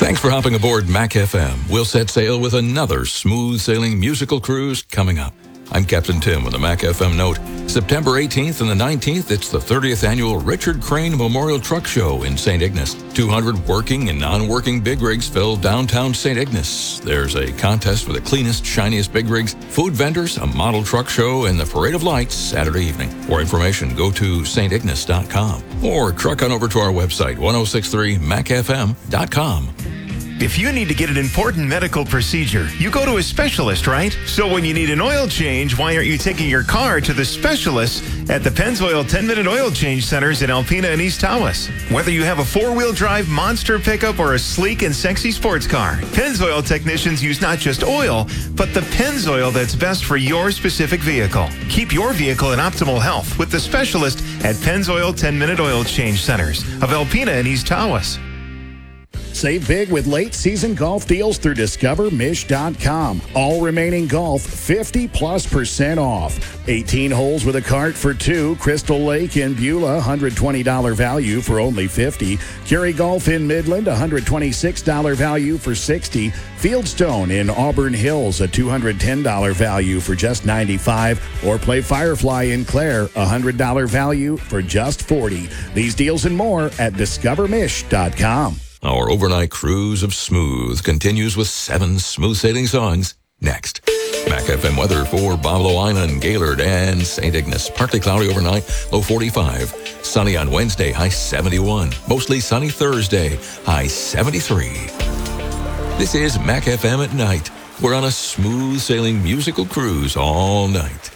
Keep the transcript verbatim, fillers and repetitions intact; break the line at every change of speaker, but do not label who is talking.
Thanks for hopping aboard Mac F M. We'll set sail with another smooth sailing musical cruise coming up. I'm Captain Tim with a Mac F M note. September eighteenth and the nineteenth, it's the thirtieth annual Richard Crane Memorial Truck Show in Saint Ignace. two hundred working and non-working big rigs fill downtown Saint Ignace. There's a contest for the cleanest, shiniest big rigs, food vendors, a model truck show, and the Parade of Lights Saturday evening. For information, go to saint ignace dot com or truck on over to our website, ten sixty-three mac f m dot com.
If you need to get an important medical procedure, you go to a specialist, right? So when you need an oil change, why aren't you taking your car to the specialists at the Pennzoil ten-minute oil change centers in Alpena and East Tawas? Whether you have a four-wheel drive monster pickup or a sleek and sexy sports car, Pennzoil technicians use not just oil, but the Pennzoil that's best for your specific vehicle. Keep your vehicle in optimal health with the specialist at Pennzoil ten-minute oil change centers of Alpena and East Tawas.
Save big with late-season golf deals through discover mish dot com. All remaining golf, fifty plus percent off. eighteen holes with a cart for two. Crystal Lake in Beulah, one hundred twenty dollars value for only fifty dollars. Curie Golf in Midland, one hundred twenty-six dollars value for sixty dollars. Fieldstone in Auburn Hills, a two hundred ten dollars value for just ninety-five dollars. Or play Firefly in Clare, one hundred dollars value for just forty dollars. These deals and more at discover mish dot com.
Our overnight cruise of smooth continues with seven smooth sailing songs next. Mac F M weather for Bavlo Island, Gaylord, and Saint Ignace. Partly cloudy overnight, low forty-five. Sunny on Wednesday, high seventy-one. Mostly sunny Thursday, high seventy-three. This is Mac F M at night. We're on a smooth sailing musical cruise all night.